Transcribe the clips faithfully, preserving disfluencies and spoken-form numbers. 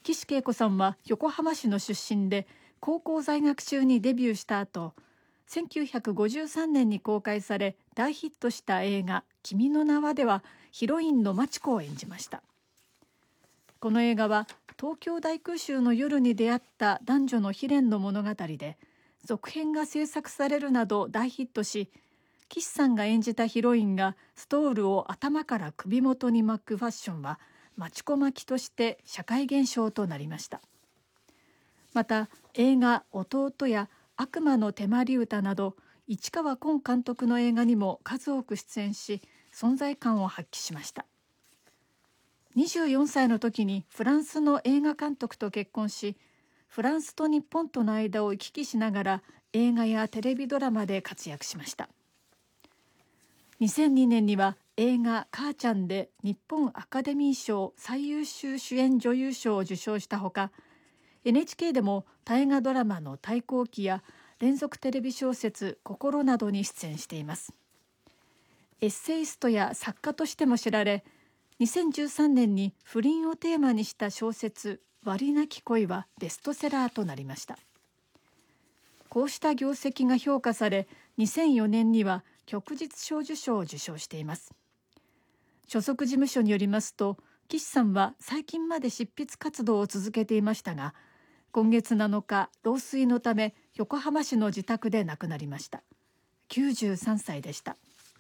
岸恵子さんは横浜市の出身で、高校在学中にデビューした後、せんきゅうひゃくごじゅうさんねんに公開され大ヒットした映画君の名はではヒロインの真知子を演じました。この映画は東京大空襲の夜に出会った男女の悲恋の物語で、続編が制作されるなど大ヒットし、岸さんが演じたヒロインがストールを頭から首元に巻くファッションは真知子巻きとして社会現象となりました。また映画弟や悪魔の手まり歌など市川崑監督の映画にも数多く出演し、存在感を発揮しました。にじゅうよんさいの時にフランスの映画監督と結婚し、フランスと日本との間を行き来しながら映画やテレビドラマで活躍しました。にせんにねんには映画母ちゃんで日本アカデミー賞最優秀主演女優賞を受賞したほか、 エヌエイチケー でも大河ドラマの太閤記や連続テレビ小説心などに出演しています。エッセイストや作家としても知られ、にせんじゅうさんねんに不倫をテーマにした小説割なき恋はベストセラーとなりました。こうした業績が評価され、にせんよねんには旭日小綬章を受章しています。所属事務所によりますと、岸さんは最近まで執筆活動を続けていましたが、今月なのか老衰のため横浜市の自宅で亡くなりました。きゅうじゅうさんさいでした。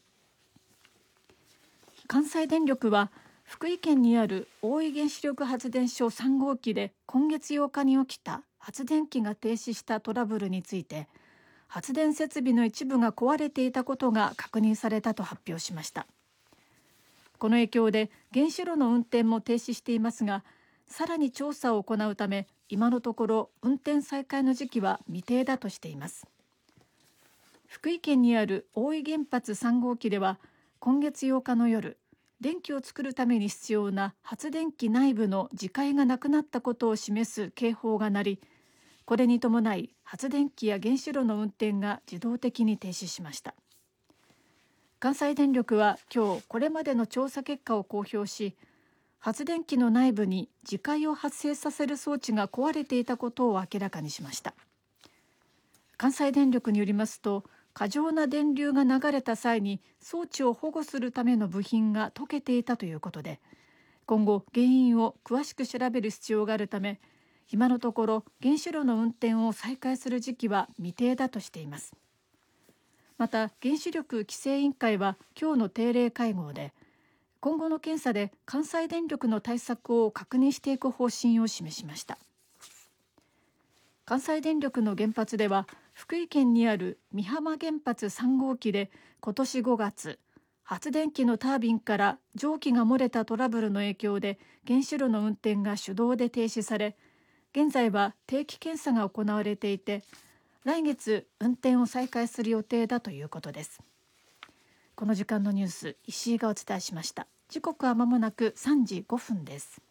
関西電力は福井県にある大飯原子力発電所さんごうきで今月ようかに起きた発電機が停止したトラブルについて、発電設備の一部が壊れていたことが確認されたと発表しました。この影響で原子炉の運転も停止していますが、さらに調査を行うため今のところ運転再開の時期は未定だとしています。福井県にある大飯原発さんごうきでは今月ようかの夜、電気を作るために必要な発電機内部の自戒がなくなったことを示す警報が鳴り、これに伴い発電機や原子炉の運転が自動的に停止しました。関西電力は今日これまでの調査結果を公表し、発電機の内部に自戒を発生させる装置が壊れていたことを明らかにしました。関西電力によりますと、過剰な電流が流れた際に装置を保護するための部品が溶けていたということで、今後原因を詳しく調べる必要があるため、今のところ原子炉の運転を再開する時期は未定だとしています。また原子力規制委員会は今日の定例会合で、今後の検査で関西電力の対策を確認していく方針を示しました。関西電力の原発では福井県にある美浜原発さんごうきで今年ごがつ、発電機のタービンから蒸気が漏れたトラブルの影響で原子炉の運転が手動で停止され、現在は定期検査が行われていて、来月運転を再開する予定だということです。この時間のニュース、石井がお伝えしました。時刻はまもなくさんじごふんです。